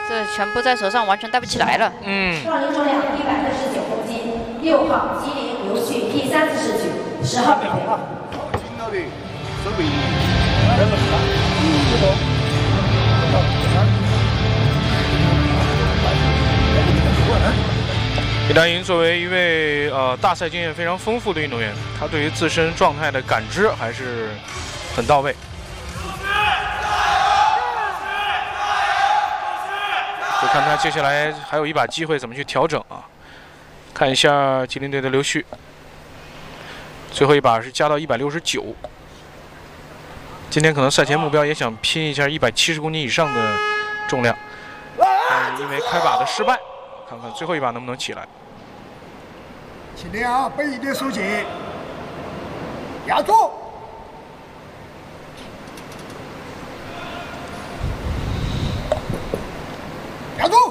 这全部在手上，完全带不起来了。 杠铃重量169公斤，6号吉林刘旭 P30举，10号准备。 轻到的手臂。 李丹莹作为一位大赛经验非常丰富的运动员，她对于自身状态的感知还是很到位。就看他接下来还有一把机会怎么去调整啊！看一下吉林队的刘旭，最后一把是加到169。今天可能赛前目标也想拼一下170公斤以上的重量，但是因为开把的失败，看看最后一把能不能起来。 轻点啊，背一点手劲，压住。压住，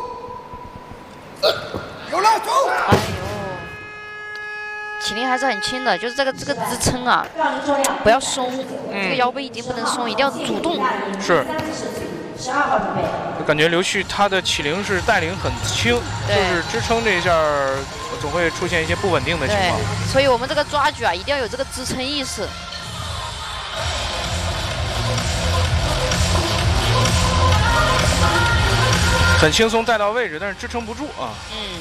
有了，走。 哎呦，起灵还是很轻的，就是这个支撑啊，不要松，这个腰背一定不能松，一定要主动。 是。 12号准备。 就感觉刘旭他的起灵是带领很轻，就是支撑这一下总会出现一些不稳定的情况。 所以我们这个抓举啊，一定要有这个支撑意识。 很轻松带到位置，但是支撑不住啊。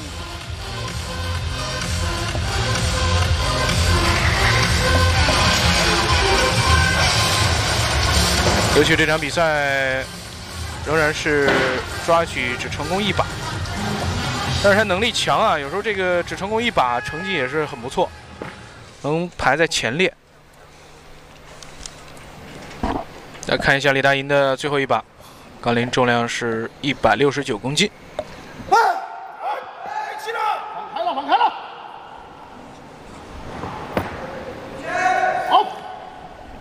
刘旭这场比赛仍然是抓举只成功1把，但是他能力强啊，有时候这个只成功1把成绩也是很不错，能排在前列。来看一下李大银的最后一把。杠铃重量是169公斤。